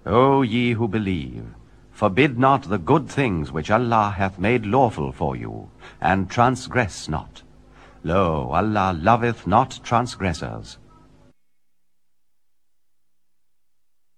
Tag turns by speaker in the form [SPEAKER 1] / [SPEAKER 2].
[SPEAKER 1] O ye who believe, forbid not the good things which Allah hath made lawful for you, and transgress not. Lo, Allah loveth not transgressors.